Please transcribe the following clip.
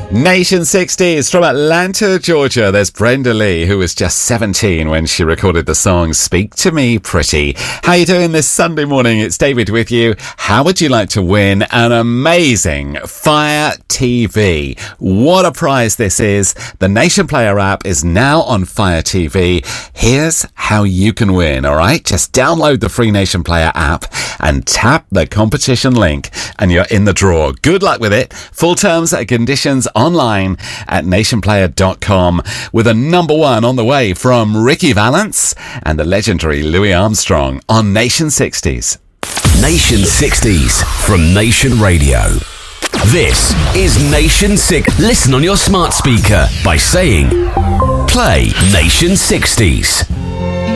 Nation 60s from Atlanta, Georgia. There's Brenda Lee, who was just 17 when she recorded the song Speak to Me Pretty. How you doing this Sunday morning? It's David with you. How would you like to win an amazing Fire TV? What a prize this is. The Nation Player app is now on Fire TV. Here's how you can win, all right? Just download the free Nation Player app and tap the competition link and you're in the draw. Good luck with it. Full terms and conditions online at nationplayer.com, with a number one on the way from Ricky Valance and the legendary Louis Armstrong on Nation 60s. Nation 60s from Nation Radio. This is Nation 6. Listen on your smart speaker by saying, play Nation 60s.